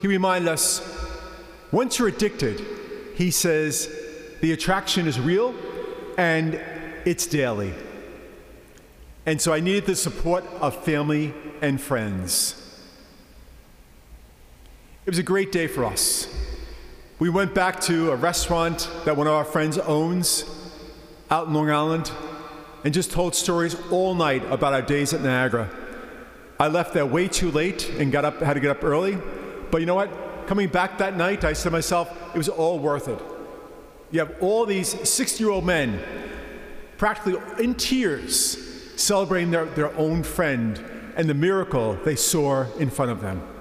He reminded us, once you're addicted, he says, the attraction is real and it's daily. And so I needed the support of family and friends. It was a great day for us. We went back to a restaurant that one of our friends owns out in Long Island and just told stories all night about our days at Niagara. I left there way too late and had to get up early. But you know what? Coming back that night, I said to myself, it was all worth it. You have all these 60-year-old men practically in tears celebrating their own friend and the miracle they saw in front of them.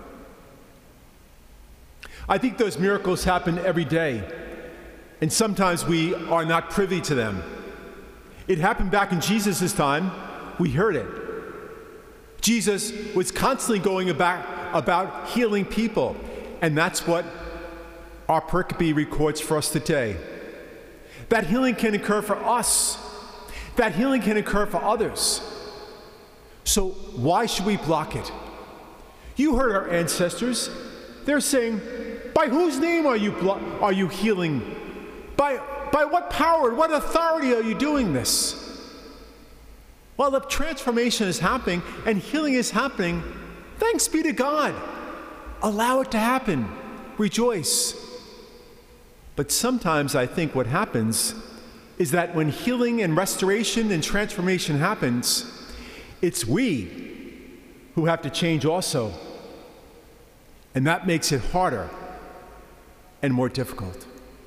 I think those miracles happen every day, and sometimes we are not privy to them. It happened back in Jesus' time. We heard it. Jesus was constantly going about healing people, and that's what our pericope records for us today. That healing can occur for us. That healing can occur for others. So why should we block it? You heard our ancestors. They're saying, by whose name are you healing? By what power, what authority are you doing this? Well, the transformation is happening and healing is happening. Thanks be to God. Allow it to happen. Rejoice. But sometimes I think what happens is that when healing and restoration and transformation happens, it's we who have to change also. And that makes it harder and more difficult.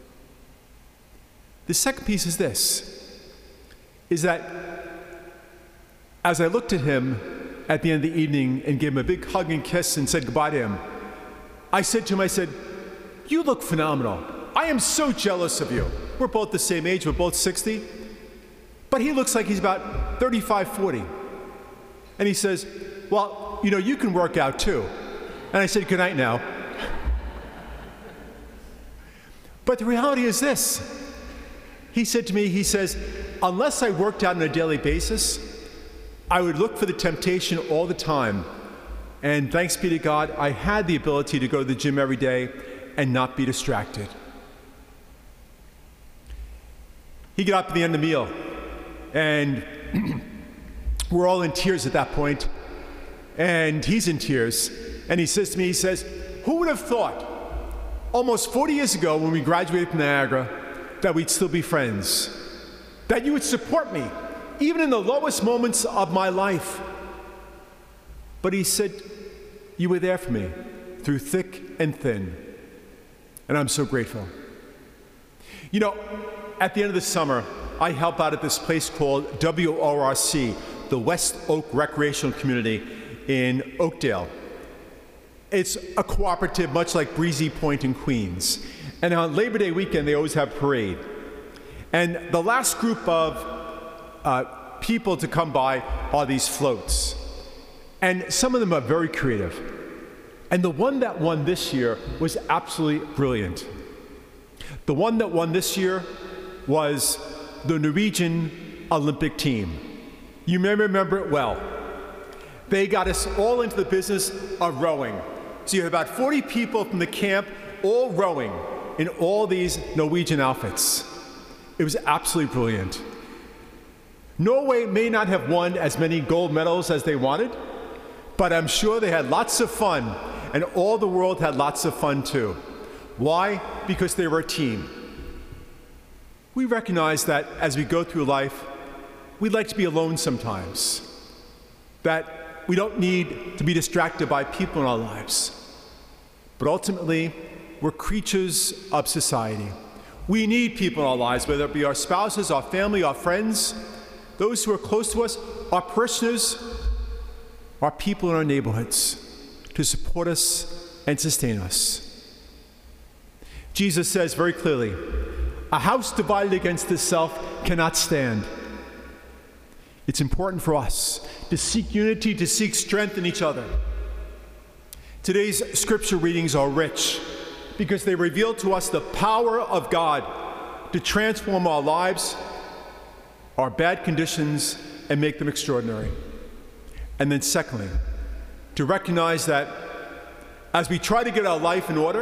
The second piece is this, is that as I looked at him at the end of the evening and gave him a big hug and kiss and said goodbye to him, I said to him, you look phenomenal. I am so jealous of you. We're both the same age, we're both 60. But he looks like he's about 35, 40. And he says, well, you can work out too. And I said, good night now. But the reality is this. He said to me, unless I worked out on a daily basis, I would look for the temptation all the time. And thanks be to God, I had the ability to go to the gym every day and not be distracted. He got up at the end of the meal, and we're all in tears at that point, and he's in tears, and he says to me, who would have thought almost 40 years ago when we graduated from Niagara that we'd still be friends, that you would support me, even in the lowest moments of my life. But he said, you were there for me through thick and thin, and I'm so grateful. At the end of the summer, I help out at this place called WORC, the West Oak Recreational Community in Oakdale. It's a cooperative, much like Breezy Point in Queens. And on Labor Day weekend, they always have a parade. And the last group of people to come by are these floats. And some of them are very creative. And the one that won this year was absolutely brilliant. The one that won this year was the Norwegian Olympic team. You may remember it well. They got us all into the business of rowing. So you have about 40 people from the camp all rowing in all these Norwegian outfits. It was absolutely brilliant. Norway may not have won as many gold medals as they wanted, but I'm sure they had lots of fun, and all the world had lots of fun too. Why? Because they were a team. We recognize that as we go through life, we'd like to be alone sometimes, that we don't need to be distracted by people in our lives. But ultimately, we're creatures of society. We need people in our lives, whether it be our spouses, our family, our friends, those who are close to us, our parishioners, our people in our neighborhoods, to support us and sustain us. Jesus says very clearly, a house divided against itself cannot stand. It's important for us to seek unity, to seek strength in each other. Today's scripture readings are rich because they reveal to us the power of God to transform our lives, our bad conditions, and make them extraordinary. And then secondly, to recognize that As we try to get our life in order,